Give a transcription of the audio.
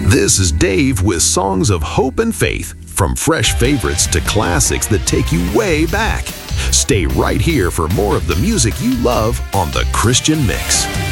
This is Dave with songs of hope and faith, from fresh favorites to classics that take you way back. Stay right here for more of the music you love on The Christian Mix.